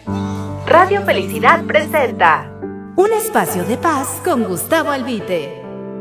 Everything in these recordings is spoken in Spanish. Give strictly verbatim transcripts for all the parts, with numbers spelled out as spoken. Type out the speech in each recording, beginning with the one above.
Radio Felicidad presenta un espacio de paz con Gustavo Albite.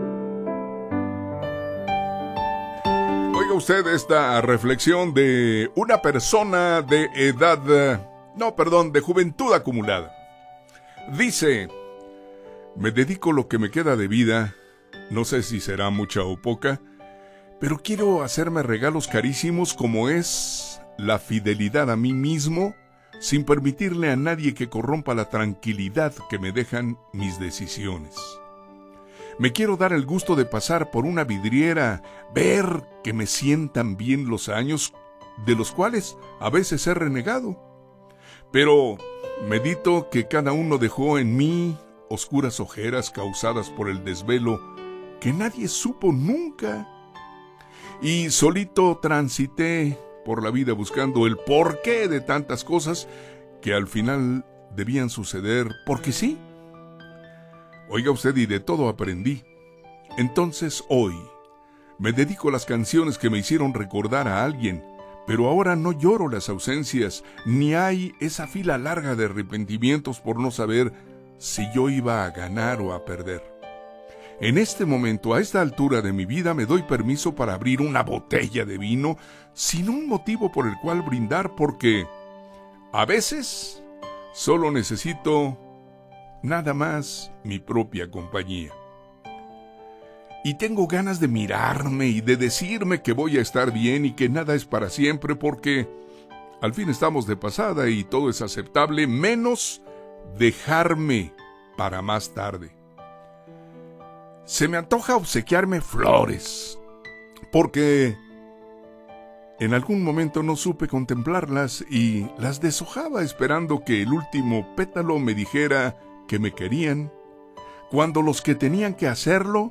Oiga usted esta reflexión de una persona de edad, no, perdón, de juventud acumulada. Dice: me dedico lo que me queda de vida, no sé si será mucha o poca, pero quiero hacerme regalos carísimos como es la fidelidad a mí mismo, sin permitirle a nadie que corrompa la tranquilidad que me dejan mis decisiones. Me quiero dar el gusto de pasar por una vidriera, ver que me sientan bien los años, de los cuales a veces he renegado. Pero medito que cada uno dejó en mí oscuras ojeras causadas por el desvelo que nadie supo nunca. Y solito transité por la vida buscando el porqué de tantas cosas que al final debían suceder porque sí. Oiga usted, y de todo aprendí. Entonces hoy me dedico a las canciones que me hicieron recordar a alguien, pero ahora no lloro las ausencias, ni hay esa fila larga de arrepentimientos por no saber si yo iba a ganar o a perder. En este momento, a esta altura de mi vida, me doy permiso para abrir una botella de vino sin un motivo por el cual brindar, porque a veces solo necesito nada más mi propia compañía. Y tengo ganas de mirarme y de decirme que voy a estar bien y que nada es para siempre, porque al fin estamos de pasada y todo es aceptable, menos dejarme para más tarde. Se me antoja obsequiarme flores, porque en algún momento no supe contemplarlas y las deshojaba esperando que el último pétalo me dijera que me querían, cuando los que tenían que hacerlo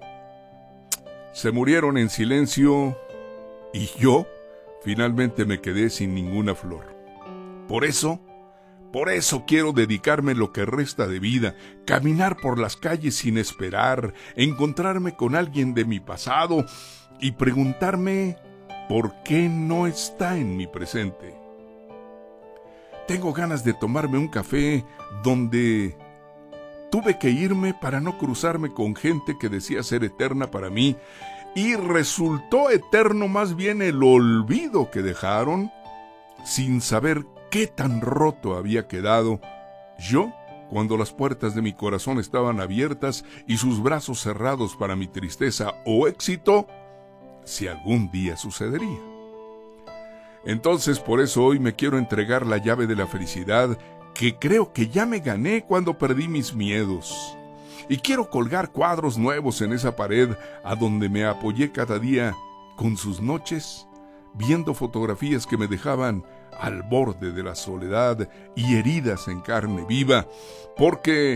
se murieron en silencio y yo finalmente me quedé sin ninguna flor. Por eso, por eso quiero dedicarme lo que resta de vida, caminar por las calles sin esperar, encontrarme con alguien de mi pasado y preguntarme por qué no está en mi presente. Tengo ganas de tomarme un café donde tuve que irme para no cruzarme con gente que decía ser eterna para mí, y resultó eterno más bien el olvido que dejaron, sin saber qué tan roto había quedado yo cuando las puertas de mi corazón estaban abiertas y sus brazos cerrados para mi tristeza o éxito, si algún día sucedería. Entonces, por eso hoy me quiero entregar la llave de la felicidad que creo que ya me gané cuando perdí mis miedos. Y quiero colgar cuadros nuevos en esa pared a donde me apoyé cada día con sus noches, viendo fotografías que me dejaban al borde de la soledad y heridas en carne viva, porque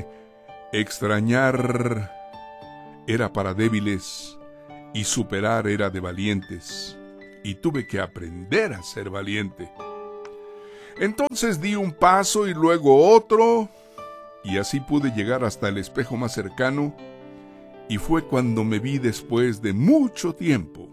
extrañar era para débiles y superar era de valientes, y tuve que aprender a ser valiente. Entonces di un paso y luego otro, y así pude llegar hasta el espejo más cercano, y fue cuando me vi después de mucho tiempo.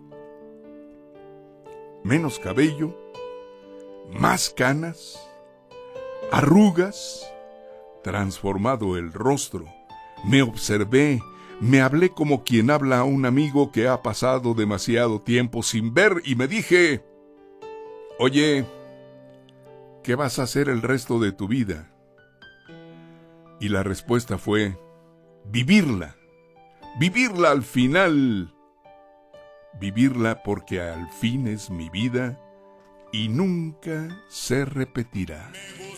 Menos cabello, más canas, arrugas, transformado el rostro. Me observé, me hablé como quien habla a un amigo que ha pasado demasiado tiempo sin ver y me dije: oye, ¿qué vas a hacer el resto de tu vida? Y la respuesta fue: vivirla, vivirla al final, vivirla porque al fin es mi vida y nunca se repetirá.